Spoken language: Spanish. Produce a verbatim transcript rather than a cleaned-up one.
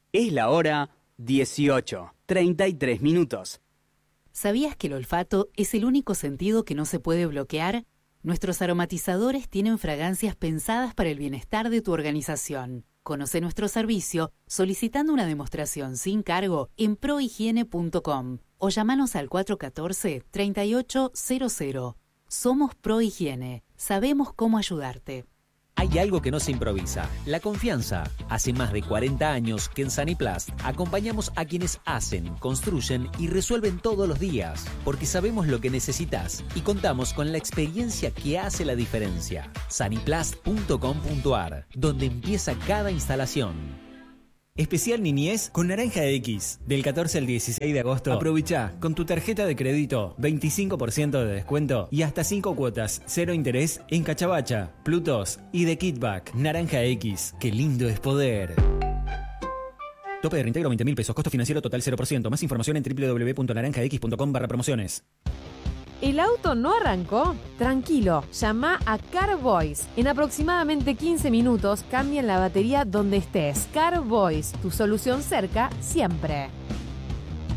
Es la hora dieciocho, treinta y tres minutos. ¿Sabías que el olfato es el único sentido que no se puede bloquear? Nuestros aromatizadores tienen fragancias pensadas para el bienestar de tu organización. Conoce nuestro servicio solicitando una demostración sin cargo en prohigiene punto com o llámanos al cuatro uno cuatro, tres ocho cero cero. Somos Prohigiene. Sabemos cómo ayudarte. Hay algo que no se improvisa, la confianza. Hace más de cuarenta años que en Saniplast acompañamos a quienes hacen, construyen y resuelven todos los días, porque sabemos lo que necesitas y contamos con la experiencia que hace la diferencia. Saniplast punto com punto ar, donde empieza cada instalación. Especial Niñez con Naranja X. Del catorce al dieciséis de agosto. Aprovecha con tu tarjeta de crédito veinticinco por ciento de descuento y hasta cinco cuotas, cero interés en Cachabacha, Plutos y The Kitback. Naranja X. Qué lindo es poder. Tope de reintegro veinte mil pesos. Costo financiero total cero por ciento. Más información en doble u doble u doble u punto naranja x punto com barra promociones. ¿El auto no arrancó? Tranquilo, llama a Carboys. En aproximadamente quince minutos cambian la batería donde estés. Carboys, tu solución cerca siempre.